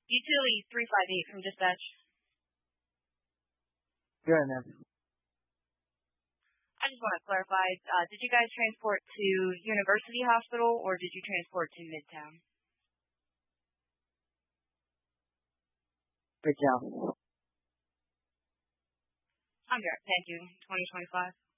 Utility 358 from dispatch. Go ahead, ma'am. I just want to clarify, did you guys transport to University Hospital or did you transport to Midtown? Midtown. I'm direct. Thank you. 2025.